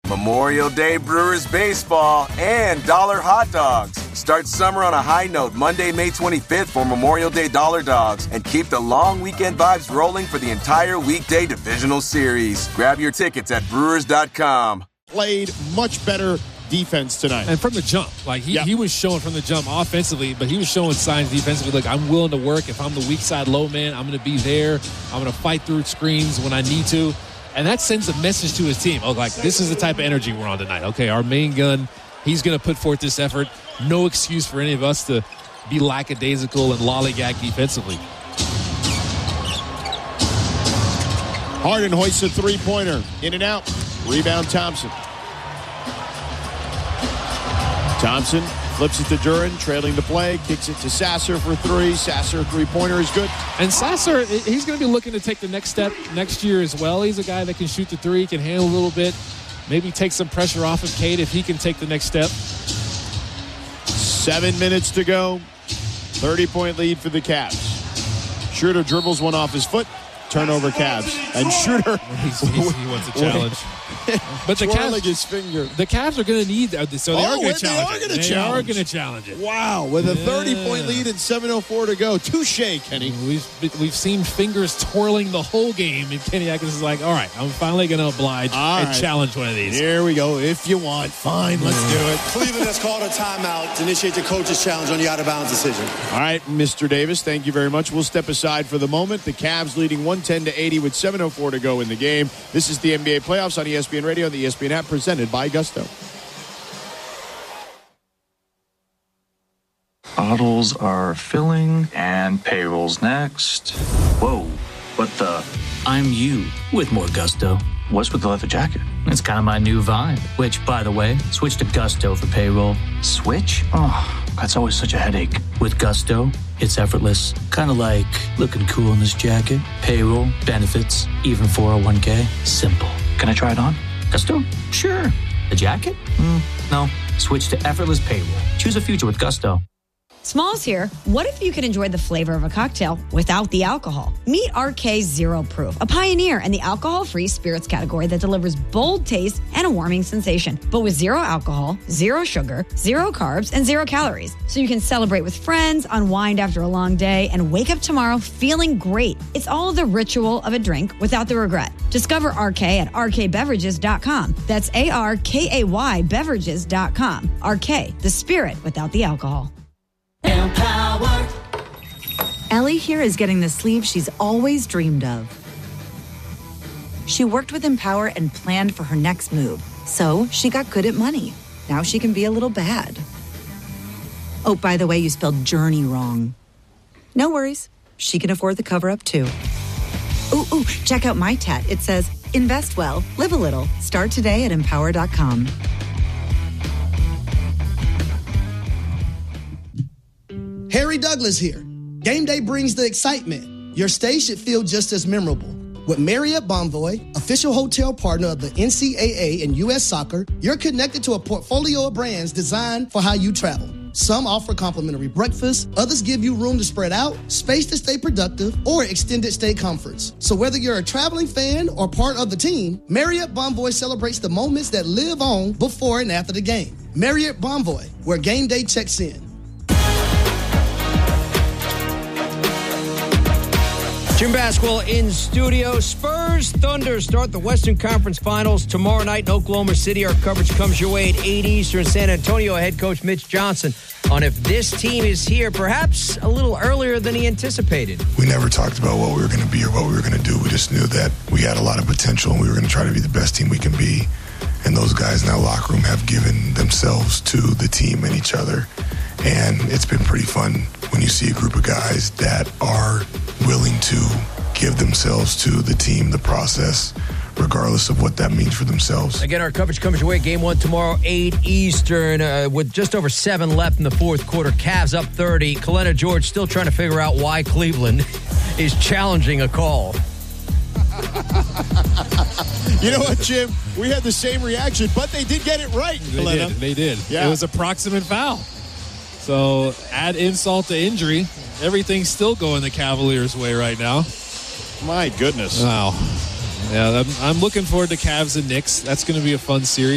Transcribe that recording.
Memorial Day Brewers baseball, and dollar hot dogs. Start summer on a high note Monday, May 25th for Memorial Day Dollar Dogs, and keep the long weekend vibes rolling for the entire weekday divisional series. Grab your tickets at Brewers.com. Played much better defense tonight. And from the jump, he was showing from the jump offensively, but he was showing signs defensively. Look, I'm willing to work. If I'm the weak side low man, I'm going to be there. I'm going to fight through screens when I need to. And that sends a message to his team. This is the type of energy we're on tonight. Okay, our main gun, he's going to put forth this effort. No excuse for any of us to be lackadaisical and lollygag defensively. Harden hoists a three-pointer. In and out. Rebound Thompson. Thompson flips it to Duren, trailing the play, kicks it to Sasser for three. Sasser, three-pointer is good. And Sasser, he's going to be looking to take the next step next year as well. He's a guy that can shoot the three, can handle a little bit, maybe take some pressure off of Cade if he can take the next step. 7 minutes to go. 30-point lead for the Cavs. Schroeder dribbles one off his foot. Turnover Cavs. And Schroeder. He wants a challenge. But the Cavs, his finger. The Cavs are going to need that. So they are going to challenge it. They are going to challenge it. Wow. With a 30-point lead and 7:04 to go. Touche, Kenny. We've seen fingers twirling the whole game. And Kenny Atkins is like, all right, I'm finally going to oblige and challenge one of these. Here we go. If you want, fine, let's do it. Cleveland has called a timeout to initiate the coach's challenge on the out-of-bounds decision. All right, Mr. Davis, thank you very much. We'll step aside for the moment. The Cavs leading 110-80 with 7:04 to go in the game. This is the NBA playoffs on ESPN Radio and the ESPN app, presented by Gusto. Bottles are filling and payroll's next. Whoa, what the? I'm you with more Gusto. What's with the leather jacket? It's kind of my new vibe, which, by the way, switch to Gusto for payroll. Switch? Oh, that's always such a headache. With Gusto, it's effortless. Kind of like looking cool in this jacket. Payroll, benefits, even 401k. Simple. Can I try it on? Gusto? Sure. The jacket? No. Switch to effortless payroll. Choose a future with Gusto. Smalls here. What if you could enjoy the flavor of a cocktail without the alcohol? Meet RK Zero Proof, a pioneer in the alcohol-free spirits category that delivers bold taste and a warming sensation, but with zero alcohol, zero sugar, zero carbs, and zero calories. So you can celebrate with friends, unwind after a long day, and wake up tomorrow feeling great. It's all the ritual of a drink without the regret. Discover RK at rkbeverages.com. That's ARKAY beverages.com. RK, the spirit without the alcohol. Empower. Ellie here is getting the sleeve she's always dreamed of. She worked with Empower and planned for her next move. So she got good at money. Now she can be a little bad. Oh, by the way, you spelled journey wrong. No worries. She can afford the cover-up, too. Ooh, check out my tat. It says, invest well, live a little. Start today at empower.com. Harry Douglas here. Game day brings the excitement. Your stay should feel just as memorable. With Marriott Bonvoy, official hotel partner of the NCAA and U.S. Soccer, you're connected to a portfolio of brands designed for how you travel. Some offer complimentary breakfast, others give you room to spread out, space to stay productive, or extended stay comforts. So whether you're a traveling fan or part of the team, Marriott Bonvoy celebrates the moments that live on before and after the game. Marriott Bonvoy, where game day checks in. Jim Basquil in studio. Spurs Thunder start the Western Conference Finals tomorrow night in Oklahoma City. Our coverage comes your way at 8 Eastern. San Antonio head coach Mitch Johnson on if this team is here perhaps a little earlier than he anticipated. We never talked about what we were going to be or what we were going to do. We just knew that we had a lot of potential and we were going to try to be the best team we can be. And those guys in that locker room have given themselves to the team and each other. And it's been pretty fun when you see a group of guys that are willing to give themselves to the team, the process, regardless of what that means for themselves. Again, our coverage comes your way. Game 1 tomorrow, 8 Eastern, with just over 7 left in the fourth quarter. Cavs up 30. Kalena George still trying to figure out why Cleveland is challenging a call. You know what, Jim? We had the same reaction, but they did get it right, Kalena. They did. Yeah. It was a proximate foul. So add insult to injury. Everything's still going the Cavaliers' way right now. My goodness. Wow. Yeah, I'm looking forward to Cavs and Knicks. That's going to be a fun series.